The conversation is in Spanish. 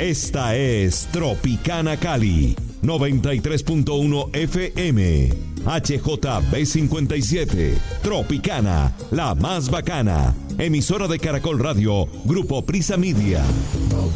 Esta es Tropicana Cali, 93.1 FM. HJB57, Tropicana, la más bacana. Emisora de Caracol Radio, Grupo Prisa Media.